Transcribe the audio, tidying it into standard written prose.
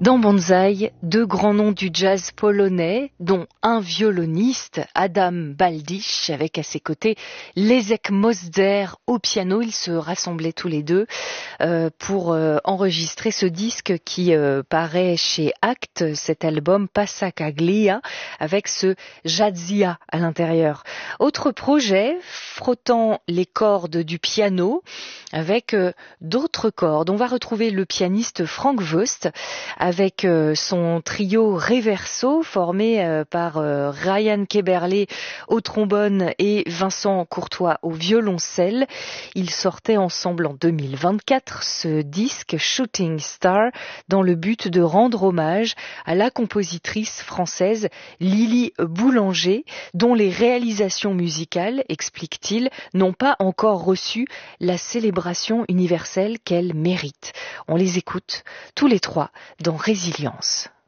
Dans Banzai, deux grands noms du jazz polonais, dont un violoniste, Adam Baldich, avec à ses côtés Leszek Moszer au piano. Ils se rassemblaient tous les deux pour enregistrer ce disque qui paraît chez Act, cet album Passacaglia, avec ce jazzia à l'intérieur. Autre projet, frottant les cordes du piano avec d'autres cordes. On va retrouver le pianiste Frank Wöst avec son trio Reverso formé par Ryan Keberle au trombone et Vincent Courtois au violoncelle. Ils sortaient ensemble en 2024 ce disque Shooting Star dans le but de rendre hommage à la compositrice française Lily Boulanger, dont les réalisations musicales, explique-t-il, n'ont pas encore reçu la célébration universelle qu'elles méritent. On les écoute tous les trois dans Résilience.